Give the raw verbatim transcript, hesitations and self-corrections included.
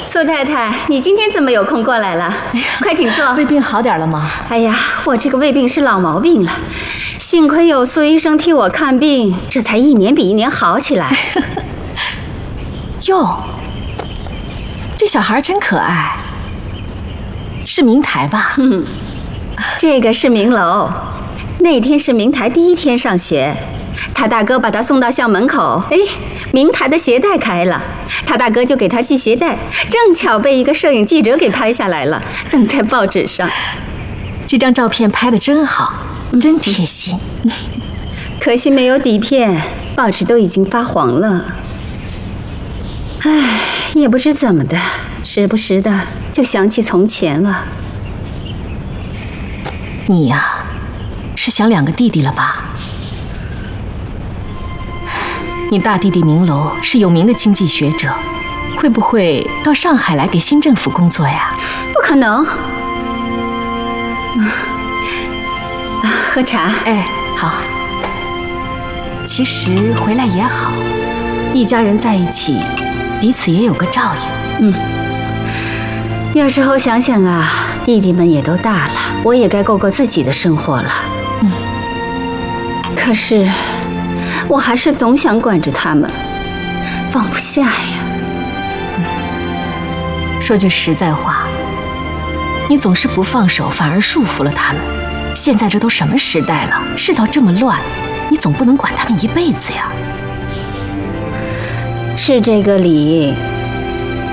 苏太太，你今天怎么有空过来了？快请坐。 胃病好点了吗？ 哎呀，我这个胃病是老毛病了，幸亏有苏医生替我看病，这才一年比一年好起来。 哟，这小孩真可爱，是明台吧？ 嗯，这个是明楼。那天是明台第一天上学。他大哥把他送到校门口，哎，明台的鞋带开了，他大哥就给他系鞋带，正巧被一个摄影记者给拍下来了，登在报纸上。 这张照片拍得真好，真贴心。 可惜没有底片，报纸都已经发黄了。唉，也不知怎么的，时不时的就想起从前了。 你呀，是想两个弟弟了吧？你大弟弟明楼是有名的经济学者，会不会到上海来给新政府工作呀？ 不可能。啊，喝茶。 哎，好。其实回来也好，一家人在一起，彼此也有个照应。 嗯。有时候想想啊，弟弟们也都大了，我也该过过自己的生活了。 嗯。 可是。我还是总想管着他们，放不下呀。 嗯、说句实在话，你总是不放手，反而束缚了他们。现在这都什么时代了，世道这么乱，你总不能管他们一辈子呀。 是这个理，